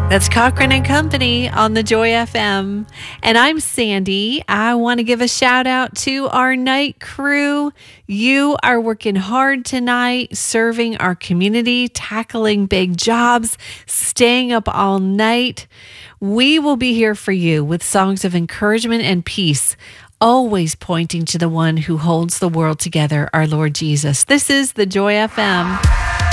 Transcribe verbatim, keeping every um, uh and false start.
That's Cochran and Company on the Joy F M. And I'm Sandy. I want to give a shout out to our night crew. You are working hard tonight, serving our community, tackling big jobs, staying up all night. We will be here for you with songs of encouragement and peace, always pointing to the one who holds the world together, our Lord Jesus. This is the Joy F M.